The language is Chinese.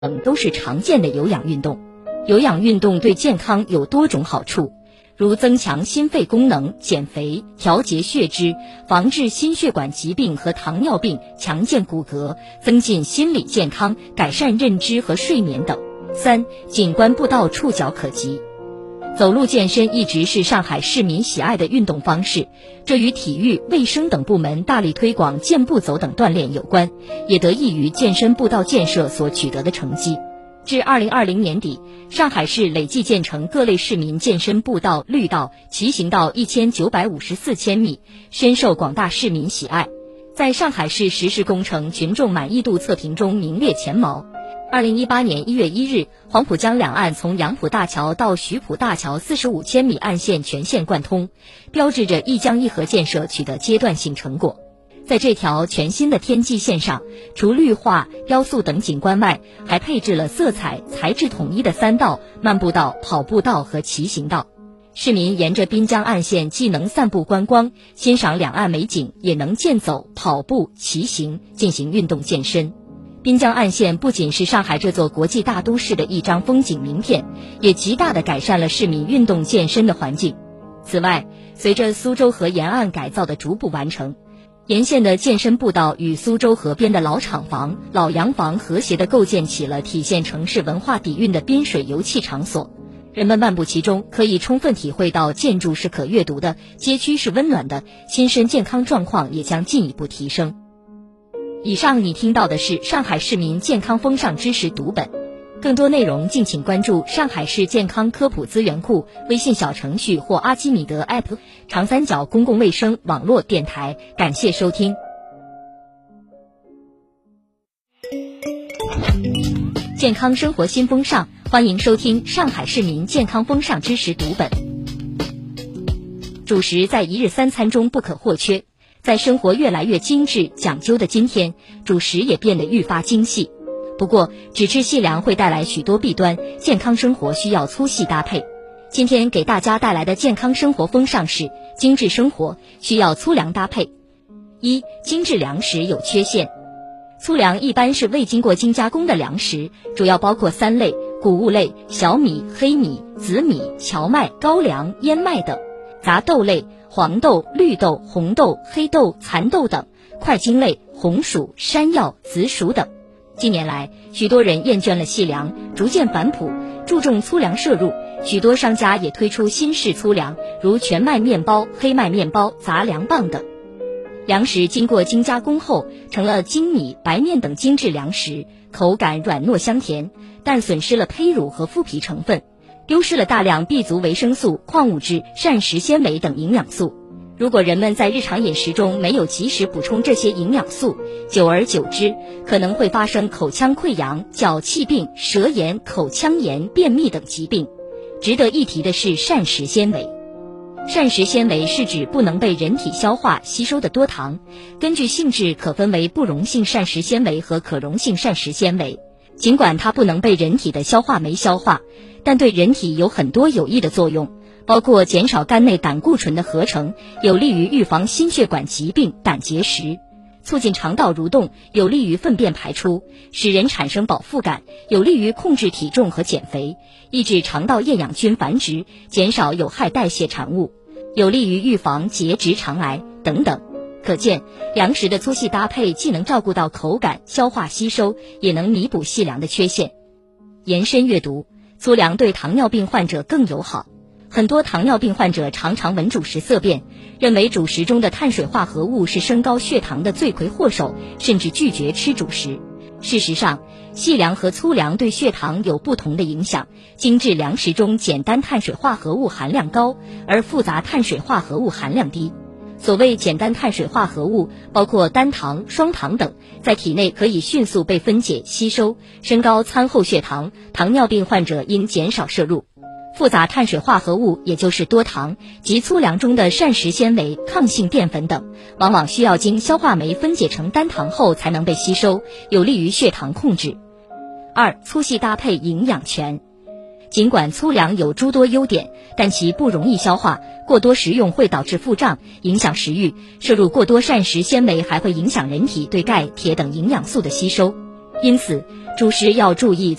等都是常见的有氧运动。有氧运动对健康有多种好处，如增强心肺功能、减肥、调节血脂、防治心血管疾病和糖尿病、强健骨骼、增进心理健康、改善认知和睡眠等。3. 景观步道触角可及。走路健身一直是上海市民喜爱的运动方式，这与体育、卫生等部门大力推广健步走等锻炼有关，也得益于健身步道建设所取得的成绩。至2020年底，上海市累计建成各类市民健身步道、绿道、骑行道1954千米，深受广大市民喜爱，在上海市实施工程群众满意度测评中名列前茅。2018年1月1日，黄浦江两岸从杨浦大桥到徐浦大桥45千米岸线全线贯通，标志着一江一河建设取得阶段性成果。在这条全新的天际线上，除绿化、雕塑等景观外，还配置了色彩、材质统一的3道、漫步道、跑步道和骑行道。市民沿着滨江岸线既能散步观光，欣赏两岸美景，也能健走、跑步、骑行，进行运动健身。滨江岸线不仅是上海这座国际大都市的一张风景名片，也极大地改善了市民运动健身的环境。此外，随着苏州河沿岸改造的逐步完成，沿线的健身步道与苏州河边的老厂房、老洋房和谐地构建起了体现城市文化底蕴的滨水游憩场所。人们漫步其中，可以充分体会到建筑是可阅读的，街区是温暖的，心身健康状况也将进一步提升。以上你听到的是上海市民健康风尚知识读本，更多内容敬请关注上海市健康科普资源库微信小程序或阿基米德 App 长三角公共卫生网络电台。感谢收听。健康生活新风尚，欢迎收听上海市民健康风尚知识读本。主食在一日三餐中不可或缺，在生活越来越精致讲究的今天，主食也变得愈发精细。不过，只吃细粮会带来许多弊端，健康生活需要粗细搭配。今天给大家带来的健康生活风尚是：精致生活需要粗粮搭配。1. 精致粮食有缺陷。粗粮一般是未经过精加工的粮食，主要包括3类：谷物类、小米、黑米、紫米、荞麦、高粱、燕麦等；杂豆类，黄豆、绿豆、红豆、黑豆、蚕豆等；块茎类，红薯、山药、紫薯等。近年来，许多人厌倦了细粮，逐渐返璞，注重粗粮摄入。许多商家也推出新式粗粮，如全麦面包、黑麦面包、杂粮棒等。粮食经过精加工后，成了精米、白面等精致粮食，口感软糯香甜，但损失了胚乳和麸皮成分，丢失了大量 B 族维生素、矿物质、膳食纤维等营养素。如果人们在日常饮食中没有及时补充这些营养素，久而久之，可能会发生口腔溃疡、脚气病、舌炎、口腔炎、便秘等疾病。值得一提的是膳食纤维。膳食纤维是指不能被人体消化吸收的多糖，根据性质可分为不溶性膳食纤维和可溶性膳食纤维。尽管它不能被人体的消化酶消化，但对人体有很多有益的作用，包括减少肝内胆固醇的合成，有利于预防心血管疾病、胆结石；促进肠道蠕动，有利于粪便排出；使人产生饱腹感，有利于控制体重和减肥；抑制肠道厌氧菌繁殖，减少有害代谢产物，有利于预防结直肠癌等等。可见，粮食的粗细搭配既能照顾到口感、消化吸收，也能弥补细粮的缺陷。延伸阅读，粗粮对糖尿病患者更友好。很多糖尿病患者常常闻主食色变，认为主食中的碳水化合物是升高血糖的罪魁祸首，甚至拒绝吃主食。事实上，细粮和粗粮对血糖有不同的影响。精致粮食中简单碳水化合物含量高，而复杂碳水化合物含量低。所谓简单碳水化合物包括单糖、双糖等，在体内可以迅速被分解吸收，升高餐后血糖，糖尿病患者应减少摄入。复杂碳水化合物也就是多糖及粗粮中的膳食纤维、抗性淀粉等，往往需要经消化酶分解成单糖后才能被吸收，有利于血糖控制。2. 粗细搭配营养全。尽管粗粮有诸多优点，但其不容易消化，过多食用会导致腹胀，影响食欲，摄入过多膳食纤维还会影响人体对钙、铁等营养素的吸收。 因此主食要注意